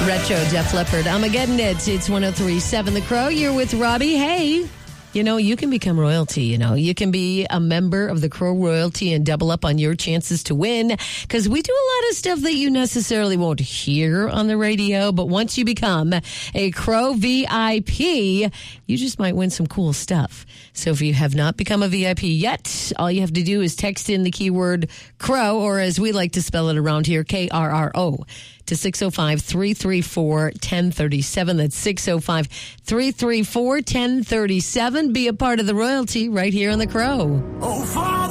Retro, Def Leppard. I'm getting it. It's 103.7 The Crow. You're with Robbie. Hey, you know, you can become royalty. You know, you can be a member of the Crow Royalty and double up on your chances to win, because we do a lot of stuff that you necessarily won't hear on the radio. But once you become a Crow VIP, you just might win some cool stuff. So if you have not become a VIP yet, all you have to do is text in the keyword Crow, or as we like to spell it around here, KRRO, to 605-334-1037. That's 605-334-1037. Be a part of the royalty right here on The Crow. Oh, Father.